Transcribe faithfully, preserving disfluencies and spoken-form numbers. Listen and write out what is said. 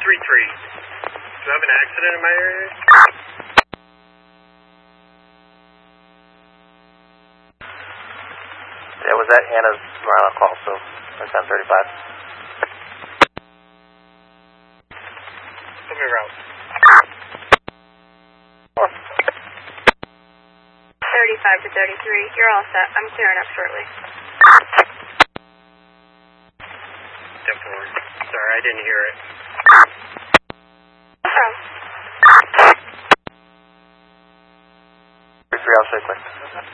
three three. Do you have an accident in my area? Yeah, was that Anna's Marla call, so that's ten thirty-five. Put me around. thirty-five to thirty-three. You're all set. I'm clearing up shortly. ten four. Sorry, I didn't hear it. No problem. three three, I'll stay quick.